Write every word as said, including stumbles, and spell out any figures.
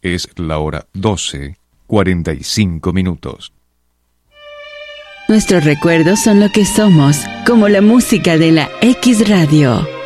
Es la hora doce, cuarenta y cinco minutos. Nuestros recuerdos son lo que somos, como la música de la X Radio.